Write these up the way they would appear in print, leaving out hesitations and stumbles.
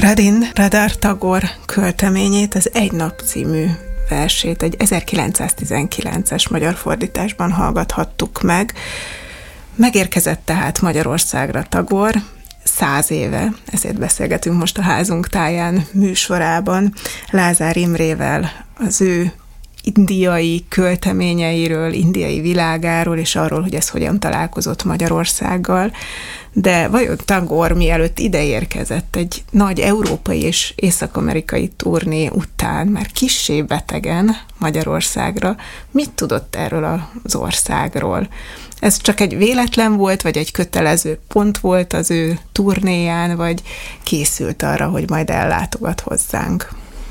Rabindranath Tagore költeményét, az Egy nap című versét egy 1919-es magyar fordításban hallgathattuk meg. Megérkezett tehát Magyarországra Tagore 100 éve, ezért beszélgetünk most a Házunk táján műsorában Lázár Imrével az ő indiai költeményeiről, indiai világáról, és arról, hogy ez hogyan találkozott Magyarországgal. De vajon Tagore mielőtt ide érkezett egy nagy európai és észak-amerikai turné után, már kissé betegen Magyarországra, mit tudott erről az országról? Ez csak egy véletlen volt, vagy egy kötelező pont volt az ő turnéján, vagy készült arra, hogy majd ellátogat hozzánk?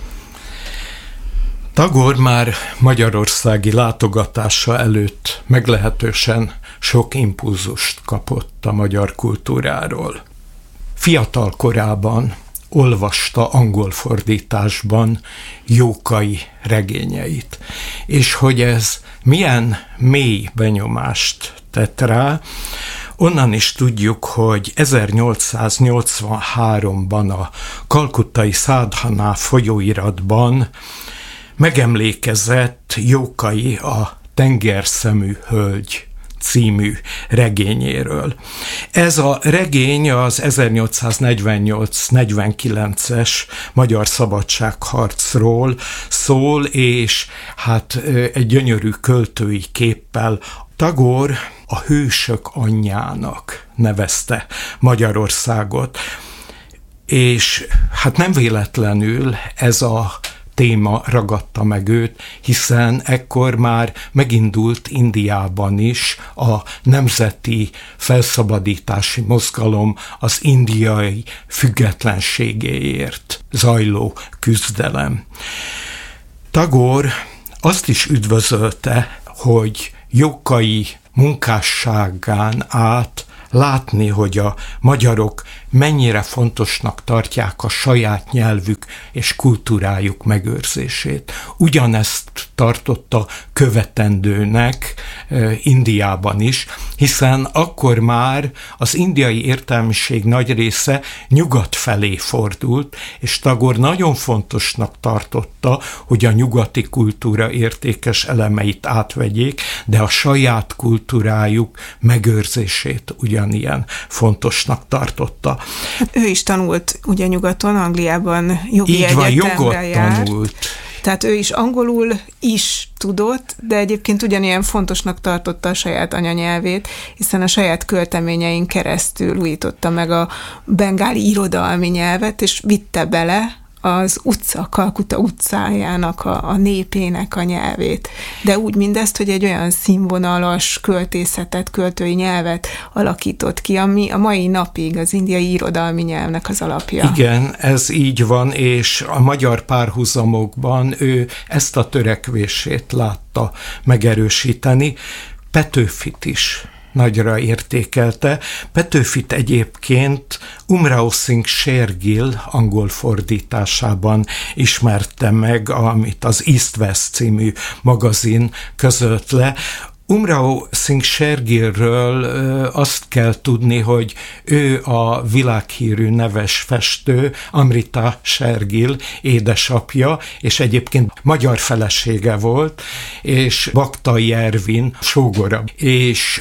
Tagore már magyarországi látogatása előtt meglehetősen sok impulzust kapott a magyar kultúráról. Fiatal korában olvasta angol fordításban Jókai regényeit, és hogy ez milyen mély benyomást tett rá, onnan is tudjuk, hogy 1883-ban a kalkuttai Sadhana folyóiratban megemlékezett Jókai a Tengerszemű hölgy című regényéről. Ez a regény az 1848-49-es magyar szabadságharcról szól, és hát egy gyönyörű költői képpel Tagore a hősök anyjának nevezte Magyarországot. És hát nem véletlenül ez a téma ragadta meg őt, hiszen ekkor már megindult Indiában is a nemzeti felszabadítási mozgalom az indiai függetlenségéért zajló küzdelem. Tagore azt is üdvözölte, hogy Jókai munkásságán át látni, hogy a magyarok mennyire fontosnak tartják a saját nyelvük és kultúrájuk megőrzését. Ugyanezt tartotta követendőnek Indiában is, hiszen akkor már az indiai értelmiség nagy része nyugat felé fordult, és Tagore nagyon fontosnak tartotta, hogy a nyugati kultúra értékes elemeit átvegyék, de a saját kultúrájuk megőrzését ugyanilyen fontosnak tartotta. Hát ő is tanult ugye nyugaton, Angliában jogi egyetemre járt. Tanult. Tehát ő is angolul is tudott, de egyébként ugyanilyen fontosnak tartotta a saját anyanyelvét, hiszen a saját költeményein keresztül újította meg a bengáli irodalmi nyelvet, és vitte bele az utca, Kalkuta utcájának, a népének a nyelvét. De úgy mindezt, hogy egy olyan színvonalas költészetet, költői nyelvet alakított ki, ami a mai napig az indiai irodalmi nyelvnek az alapja. Igen, ez így van, és a magyar párhuzamokban ő ezt a törekvését látta megerősíteni. Petőfit is nagyra értékelte. Petőfit egyébként Umrao Singh Shergill angol fordításában ismerte meg, amit az East West című magazin közölt le. Umrao Singh Shergillről azt kell tudni, hogy ő a világhírű neves festő, Amrita Shergill édesapja, és egyébként magyar felesége volt, és Baktai Ervin sógora. És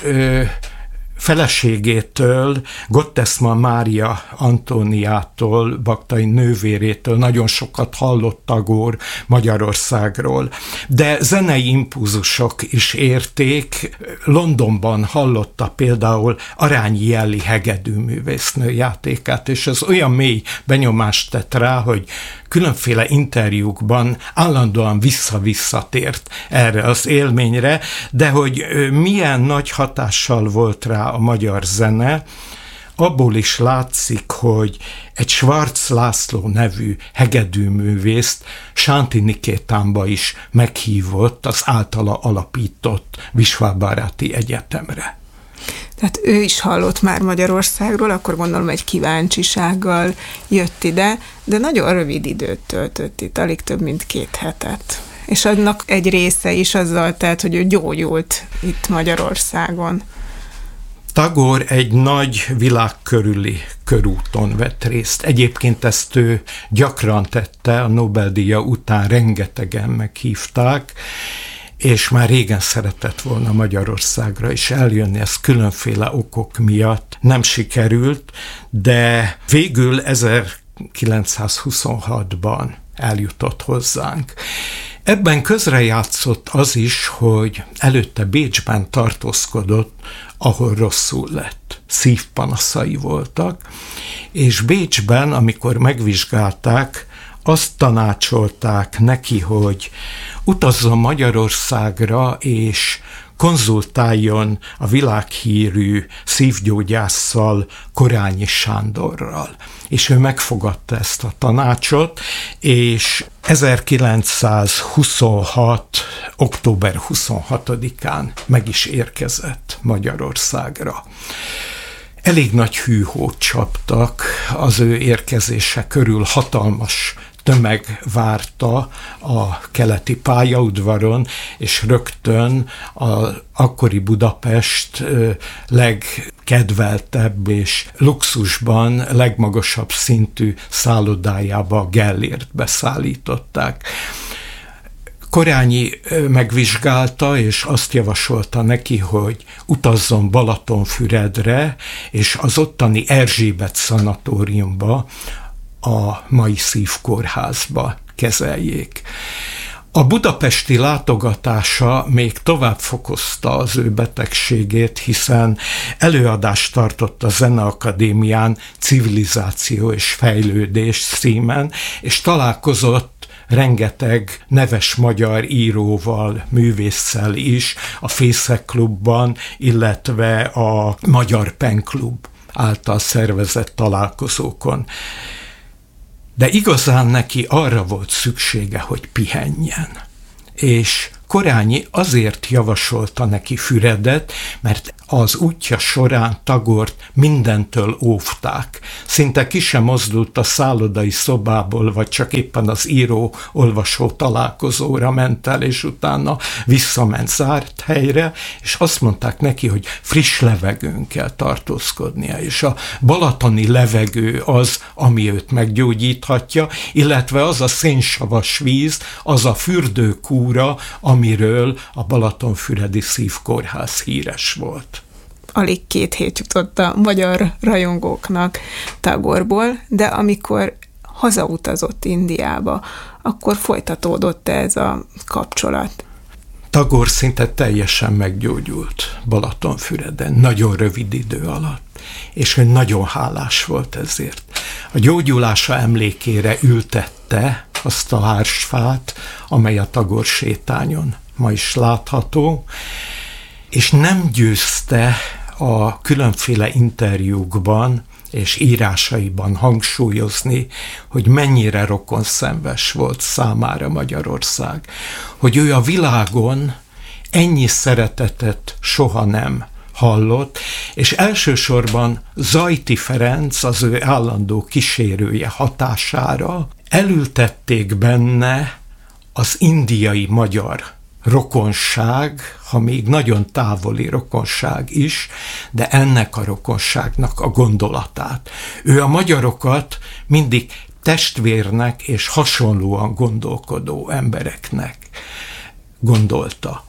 feleségétől, Gottesman Mária Antóniától, Baktai nővérétől nagyon sokat hallott Tagore Magyarországról. De zenei impulzusok is érték. Londonban hallotta például Arányi Jelli hegedűművésznő játékát, és ez olyan mély benyomást tett rá, hogy különféle interjúkban állandóan visszatért erre az élményre, de hogy milyen nagy hatással volt rá a magyar zene, abból is látszik, hogy egy Schwarz László nevű hegedűművészt Sántinikétánba is meghívott az általa alapított Visvábáráti Egyetemre. Tehát ő is hallott már Magyarországról, akkor gondolom egy kíváncsisággal jött ide, de nagyon rövid időt töltött itt, alig több mint 2 hetet. És annak egy része is azzal telt, hogy ő gyógyult itt Magyarországon. Tagore egy nagy világkörüli körúton vett részt. Egyébként ezt ő gyakran tette, a Nobel-díja után rengetegen meghívták, és már régen szeretett volna Magyarországra is eljönni, ez különféle okok miatt nem sikerült, de végül 1926-ban eljutott hozzánk. Ebben közrejátszott az is, hogy előtte Bécsben tartózkodott, ahol rosszul lett. Szívpanaszai voltak, és Bécsben, amikor megvizsgálták, azt tanácsolták neki, hogy utazzon Magyarországra, és konzultáljon a világhírű szívgyógyásszal, Korányi Sándorral. És ő megfogadta ezt a tanácsot, és 1926. október 26-án meg is érkezett Magyarországra. Elég nagy hűhót csaptak az ő érkezése körül, hatalmas tömeg várta a keleti pályaudvaron, és rögtön az akkori Budapest legkedveltebb és luxusban legmagasabb szintű szállodájába, a Gellértbe szállították. Korányi megvizsgálta, és azt javasolta neki, hogy utazzon Balatonfüredre, és az ottani Erzsébet szanatóriumba, a mai Szívkórházba kezeljék. A budapesti látogatása még tovább fokozta az ő betegségét, hiszen előadást tartott a Zeneakadémián Civilizáció és fejlődés címen, és találkozott rengeteg neves magyar íróval, művésszel is a Fészek Klubban, illetve a Magyar Pen Klub által szervezett találkozókon. De igazán neki arra volt szüksége, hogy pihenjen. És Korányi azért javasolta neki Füredet, mert az útja során Tagort mindentől óvták. Szinte ki sem mozdult a szállodai szobából, vagy csak éppen az író-olvasó találkozóra ment el, és utána visszament zárt helyre, és azt mondták neki, hogy friss levegőn kell tartózkodnia, és a balatoni levegő az, ami őt meggyógyíthatja, illetve az a szénsavas víz, az a fürdőkúra, amiről a Balatonfüredi Szívkórház híres volt. Alig 2 hét jutott a magyar rajongóknak Tagorból, de amikor hazautazott Indiába, akkor folytatódott ez a kapcsolat. Tagore szinte teljesen meggyógyult Balatonfüreden, nagyon rövid idő alatt, és ő nagyon hálás volt ezért. A gyógyulása emlékére ültette azt a hársfát, amely a Tagore sétányon ma is látható, és nem győzte a különféle interjúkban és írásaiban hangsúlyozni, hogy mennyire rokonszenves volt számára Magyarország, hogy ő a világon ennyi szeretetet soha nem hallott, és elsősorban Zajti Ferenc, az ő állandó kísérője hatására elültették benne az indiai magyar rokonság, ha még nagyon távoli rokonság is, de ennek a rokonságnak a gondolatát. Ő a magyarokat mindig testvérnek és hasonlóan gondolkodó embereknek gondolta.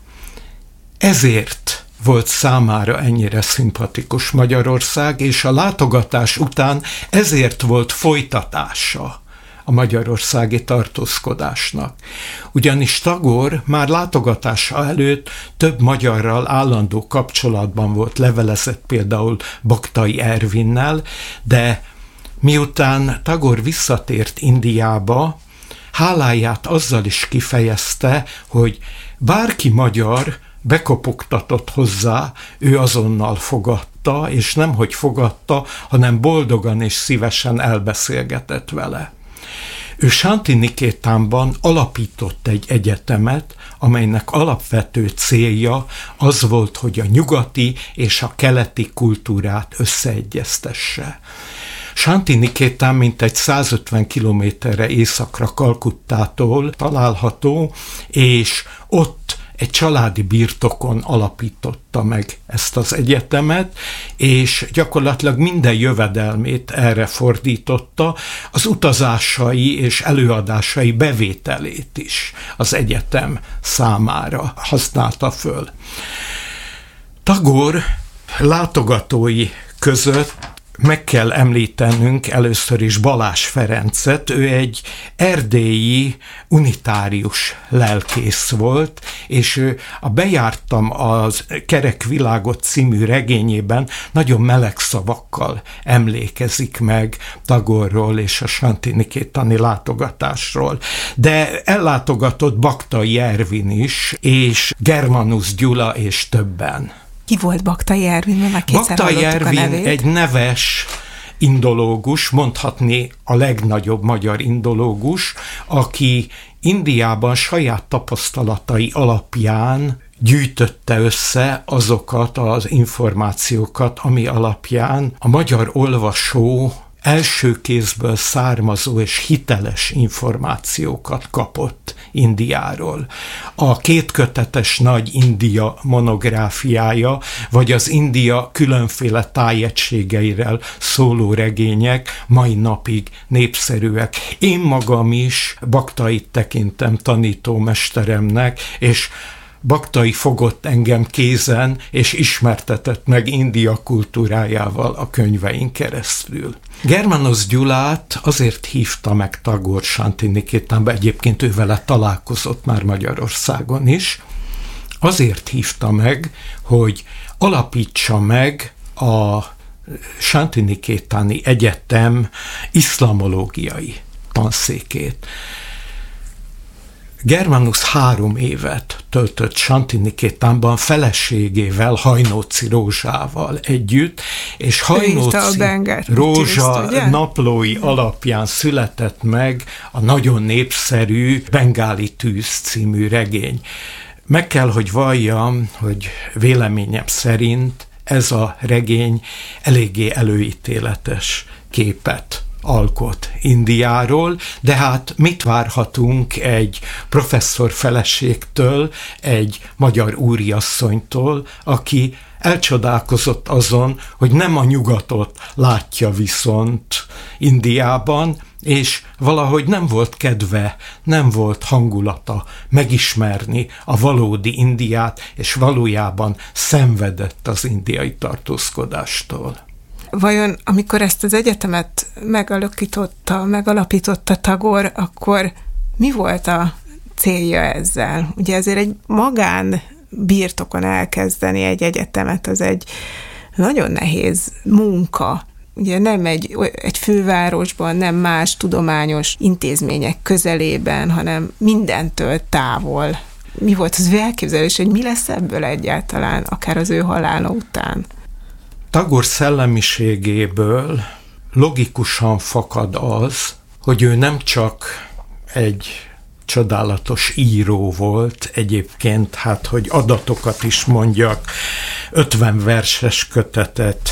Ezért volt számára ennyire szimpatikus Magyarország, és a látogatás után ezért volt folytatása a magyarországi tartózkodásnak. Ugyanis Tagore már látogatása előtt több magyarral állandó kapcsolatban volt, levelezett például Baktai Ervinnel, de miután Tagore visszatért Indiába, háláját azzal is kifejezte, hogy bárki magyar bekopogtatott hozzá, ő azonnal fogadta, és nemhogy fogadta, hanem boldogan és szívesen elbeszélgetett vele. Ő Santinikétánban alapított egy egyetemet, amelynek alapvető célja az volt, hogy a nyugati és a keleti kultúrát összeegyeztesse. Santinikétán mintegy 150 kilométerre északra Kalkuttától található, és ott egy családi birtokon alapította meg ezt az egyetemet, és gyakorlatilag minden jövedelmét erre fordította, az utazásai és előadásai bevételét is az egyetem számára használta föl. Tagore látogatói között meg kell említenünk először is Balázs Ferencet, ő egy erdélyi unitárius lelkész volt, és ő a Bejártam az Kerek világot című regényében nagyon meleg szavakkal emlékezik meg Tagore-ról és a Santinikétani látogatásról. De ellátogatott Baktai Ervin is, és Germanus Gyula és többen. Ki volt Baktai Ervin? Baktai Ervin egy neves indológus, mondhatni a legnagyobb magyar indológus, aki Indiában saját tapasztalatai alapján gyűjtötte össze azokat az információkat, ami alapján a magyar olvasó első kézből származó és hiteles információkat kapott Indiáról. A kétkötetes Nagy India monográfiája, vagy az India különféle tájegységeiről szóló regények mai napig népszerűek. Én magam is Baktait tekintem tanítómesteremnek, és Baktai fogott engem kézen, és ismertetett meg India kultúrájával a könyvein keresztül. Germanus Gyulát azért hívta meg Tagore Santinikétánba, egyébként ő vele találkozott már Magyarországon is, azért hívta meg, hogy alapítsa meg a Santinikétáni Egyetem iszlamológiai tanszékét. Germanus 3 évet töltött Santinikétánban feleségével, Hajnóci Rózsával együtt, és Hajnóci Rózsa naplói alapján született meg a nagyon népszerű Bengáli tűz című regény. Meg kell, hogy valljam, hogy véleményem szerint ez a regény eléggé előítéletes képet alkot Indiáról, de hát mit várhatunk egy professzor feleségtől, egy magyar úriasszonytól, aki elcsodálkozott azon, hogy nem a nyugatot látja viszont Indiában, és valahogy nem volt kedve, nem volt hangulata megismerni a valódi Indiát, és valójában szenvedett az indiai tartózkodástól. Vajon amikor ezt az egyetemet megalapította Tagore, akkor mi volt a célja ezzel? Ugye ezért egy magán birtokon elkezdeni egy egyetemet, az egy nagyon nehéz munka. Ugye nem egy fővárosban, nem más tudományos intézmények közelében, hanem mindentől távol. Mi volt az ő elképzelés, hogy mi lesz ebből egyáltalán, akár az ő halála után? Tagore szellemiségéből logikusan fakad az, hogy ő nem csak egy csodálatos író volt, egyébként, hát, hogy adatokat is mondjak, 50 verses kötetet,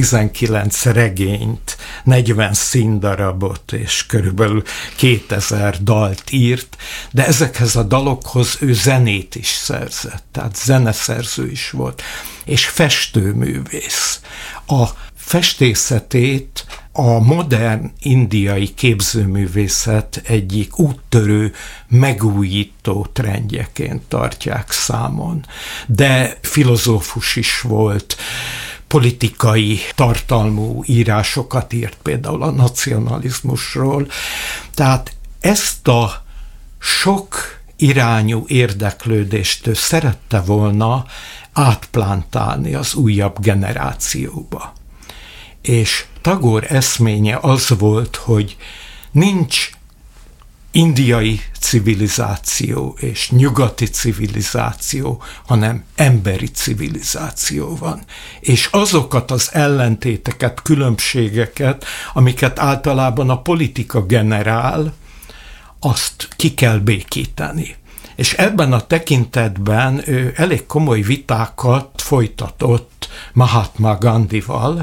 19 regényt, 40 színdarabot és körülbelül 2000 dalt írt, de ezekhez a dalokhoz ő zenét is szerzett, tehát zeneszerző is volt, és festőművész. A festészetét a modern indiai képzőművészet egyik úttörő, megújító trendjeként tartják számon. De filozófus is volt, politikai tartalmú írásokat írt, például a nacionalizmusról. Tehát ezt a sok irányú érdeklődést ő szerette volna átplántálni az újabb generációba. És Tagore eszménye az volt, hogy nincs indiai civilizáció és nyugati civilizáció, hanem emberi civilizáció van. És azokat az ellentéteket, különbségeket, amiket általában a politika generál, azt ki kell békíteni. És ebben a tekintetben ő elég komoly vitákat folytatott Mahatma Gandhival.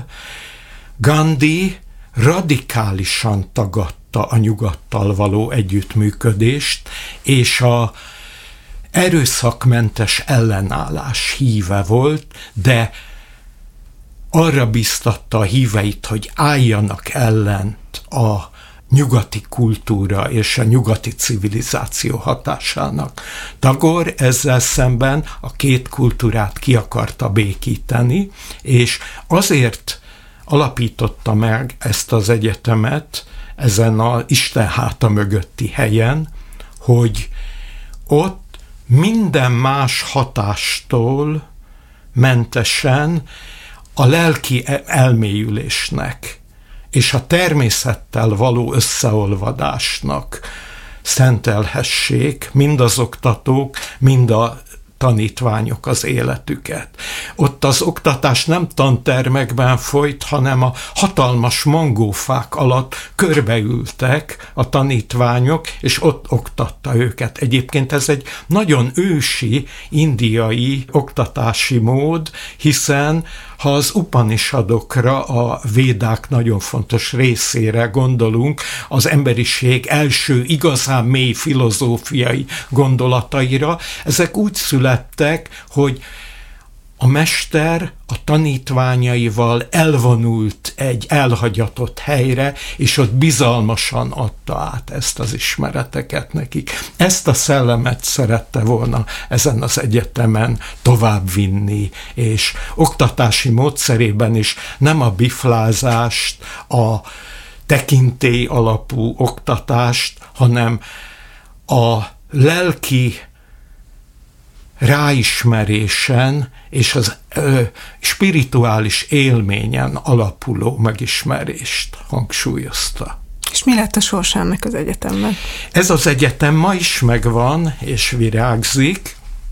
Gandhi radikálisan tagadta a nyugattal való együttműködést, és erőszakmentes ellenállás híve volt, de arra biztatta a híveit, hogy álljanak ellent a nyugati kultúra és a nyugati civilizáció hatásának. Tagore ezzel szemben a két kultúrát ki akarta békíteni, és azért alapította meg ezt az egyetemet ezen az Isten háta mögötti helyen, hogy ott minden más hatástól mentesen a lelki elmélyülésnek és a természettel való összeolvadásnak szentelhessék mind az oktatók, mind a tanítványok az életüket. Ott az oktatás nem tantermekben folyt, hanem a hatalmas mangófák alatt körbeültek a tanítványok, és ott oktatta őket. Egyébként ez egy nagyon ősi indiai oktatási mód, hiszen ha az Upanishadokra, a védák nagyon fontos részére gondolunk, az emberiség első igazán mély filozófiai gondolataira, ezek úgy születtek, hogy a mester a tanítványaival elvonult egy elhagyatott helyre, és ott bizalmasan adta át ezt az ismereteket nekik. Ezt a szellemet szerette volna ezen az egyetemen továbbvinni, és oktatási módszerében is nem a biflázást, a tekintély alapú oktatást, hanem a lelki ráismerésen és az spirituális élményen alapuló megismerést hangsúlyozta. És mi lett a sorsa ennek az egyetemben? Ez az egyetem ma is megvan és virágzik.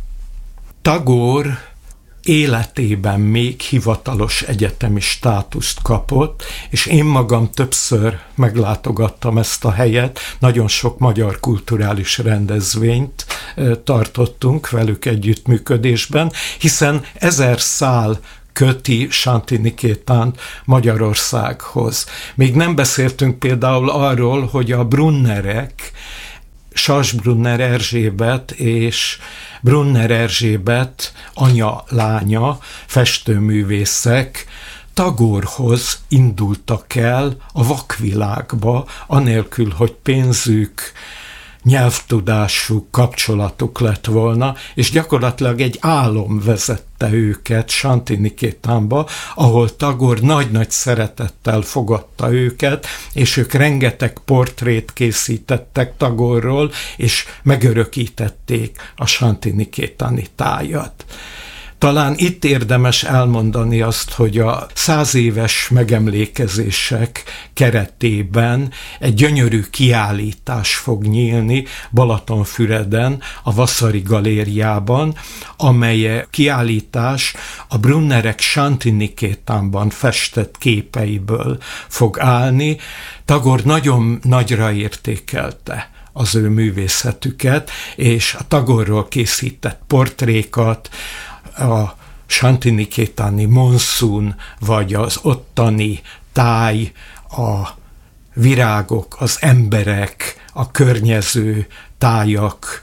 Tagore életében még hivatalos egyetemi státuszt kapott, és én magam többször meglátogattam ezt a helyet, nagyon sok magyar kulturális rendezvényt tartottunk velük együttműködésben, hiszen 1000 szál köti Santinikétánt Magyarországhoz. Még nem beszéltünk például arról, hogy a Brunnerek, Sas-Brunner Erzsébet és Brunner Erzsébet anya-lánya, festőművészek Tagorehoz indultak el a vakvilágba, anélkül, hogy pénzük, nyelvtudásuk, kapcsolatuk lett volna, és gyakorlatilag egy álom vezette őket Santinikétánba, ahol Tagore nagy-nagy szeretettel fogadta őket, és ők rengeteg portrét készítettek Tagore-ról, és megörökítették a santinikétáni tájat. Talán itt érdemes elmondani azt, hogy a 100 éves megemlékezések keretében egy gyönyörű kiállítás fog nyílni Balatonfüreden, a Vasari Galériában, amely kiállítás a Brunnerek Santinikétánban festett képeiből fog állni. Tagore nagyon nagyra értékelte az ő művészetüket, és a Tagore-ról készített portrékat, a santinikétáni monszun, vagy az ottani táj, a virágok, az emberek, a környező tájak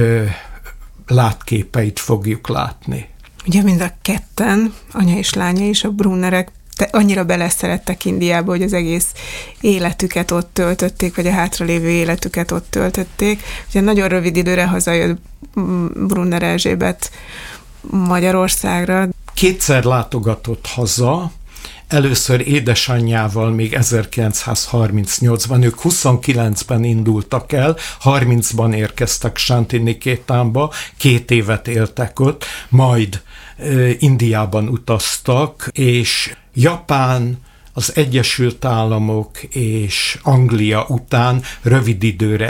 látképeit fogjuk látni. Ugye mind a ketten, anya és lánya is, a Brunnerek annyira beleszerettek Indiába, hogy az egész életüket ott töltötték, vagy a hátralévő életüket ott töltötték. Ugye nagyon rövid időre hazajött Brunner Erzsébet Magyarországra. 2-szer látogatott haza, először édesanyjával még 1938-ban, ők 29-ben indultak el, 30-ban érkeztek Santinikétánba, 2 évet éltek ott, majd Indiában utaztak, és Japán, az Egyesült Államok és Anglia után rövid időre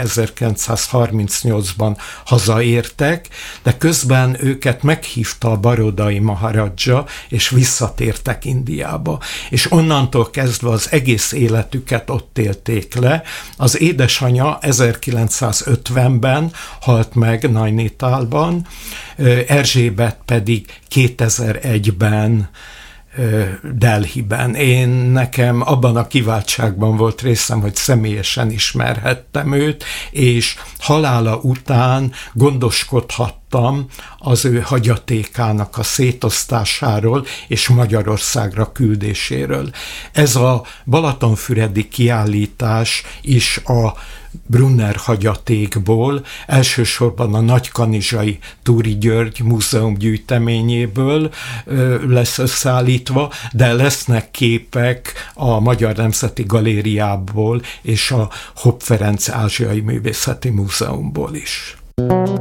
1938-ban hazaértek, de közben őket meghívta a barodai Maharaja, és visszatértek Indiába. És onnantól kezdve az egész életüket ott élték le. Az édesanyja 1950-ben halt meg Nainitalban, Erzsébet pedig 2001-ben Delhiben. Nekem abban a kiváltságban volt részem, hogy személyesen ismerhettem őt, és halála után gondoskodhattam hallottam az ő hagyatékának a szétosztásáról és Magyarországra küldéséről. Ez a balatonfüredi kiállítás is a Brunner hagyatékból, elsősorban a Nagykanizsai Túri György Múzeum gyűjteményéből lesz összeállítva, de lesznek képek a Magyar Nemzeti Galériából és a Hopp Ferenc Ázsiai Művészeti Múzeumból is.